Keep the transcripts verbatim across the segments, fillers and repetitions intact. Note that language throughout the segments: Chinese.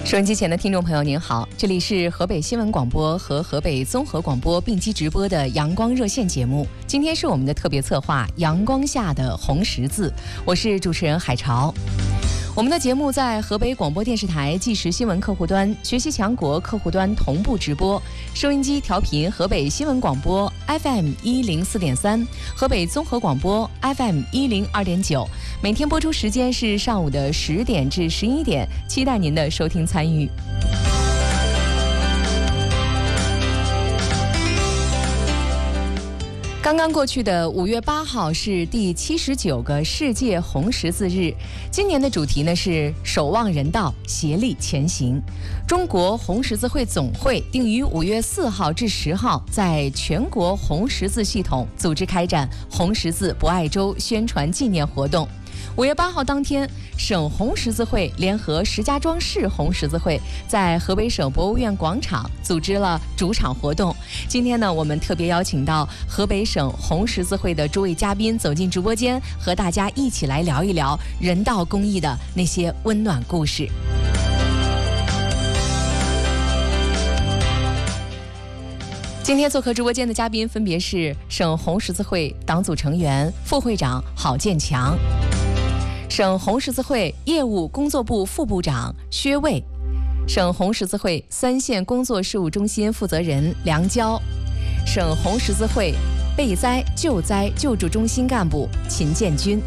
收音机前的听众朋友您好，这里是河北新闻广播和河北综合广播并机直播的阳光热线节目。今天是我们的特别策划阳光下的红十字，我是主持人海潮。我们的节目在河北广播电视台即时新闻客户端、学习强国客户端同步直播，收音机调频河北新闻广播 F M 一零四点三，河北综合广播 F M 一零二点九，每天播出时间是上午的十点至十一点，期待您的收听参与。刚刚过去的五月八号是第七十九个世界红十字日，今年的主题呢是守望人道，协力前行。中国红十字会总会定于五月四号至十号在全国红十字系统组织开展红十字博爱周宣传纪念活动。五月八号当天，省红十字会联合石家庄市红十字会在河北省博物院广场组织了主场活动。今天呢，我们特别邀请到河北省红十字会的诸位嘉宾走进直播间，和大家一起来聊一聊人道公益的那些温暖故事。今天做客直播间的嘉宾分别是省红十字会党组成员、副会长郝建强，省红十字会业务工作部副部长薛卫，省红十字会三线工作事务中心负责人梁娇，省红十字会备灾救灾救助中心干部秦建军。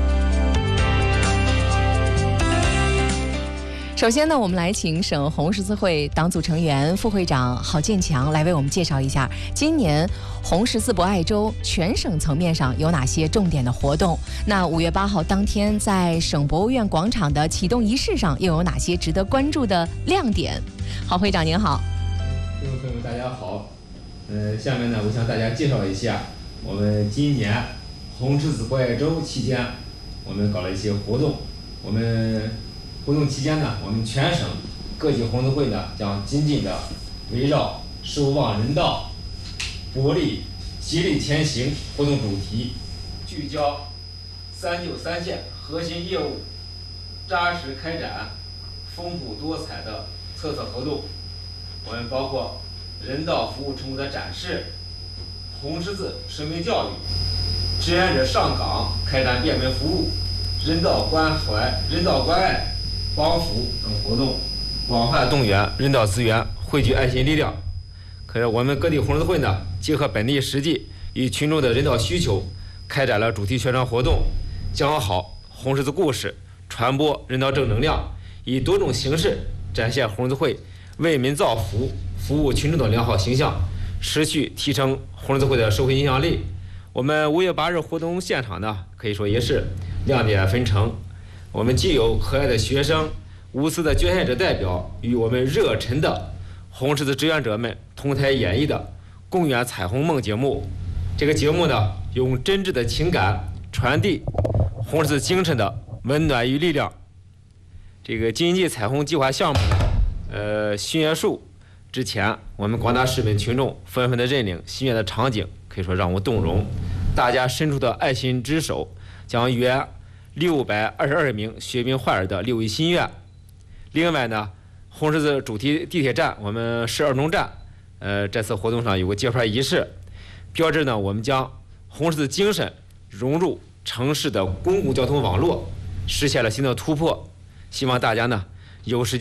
首先呢，我们来请省红十字会党组成员、副会长郝建强来为我们介绍一下今年红十字博爱周全省层面上有哪些重点的活动。那五月八号当天在省博物院广场的启动仪式上又有哪些值得关注的亮点？郝会长您好。 听众朋友们大家好，呃，下面呢我向大家介绍一下我们今年红十字博爱周期间我们搞了一些活动。我们活动期间呢，我们全省各级红十字会呢将紧紧的围绕守望人道、博力协力前行活动主题，聚焦三九三线核心业务，扎实开展丰富多彩的特色活动。我们包括人道服务成果的展示、红十字生命教育、志愿者上岗开展便民服务、人道关怀、人道关爱帮扶等活动，广泛动员人道资源，汇聚爱心力量。可是我们各地红十字会呢，结合本地实际与群众的人道需求，开展了主题宣传活动，讲好红十字故事，传播人道正能量，以多种形式展现红十字会为民造福、服务群众的良好形象，持续提升红十字会的社会影响力。我们五月八日活动现场呢，可以说也是亮点纷呈。我们既有可爱的学生、无私的捐献者代表与我们热忱的红十字志愿者们同台演绎的共圆彩虹梦节目。这个节目呢，用真挚的情感传递红十字精神的温暖与力量。这个经济彩虹计划项目，呃，新月树之前，我们广大市民群众纷纷的认领心愿的场景，可以说让我动容。大家伸出的爱心之手，将约六百二十二名血病患儿的六一心愿。另外呢，红十字主题地铁站我们十二中站，呃，这次活动上有个揭牌仪式，标志呢我们将红十字精神融入城市的公共交通网络，实现了新的突破。希望大家呢有时间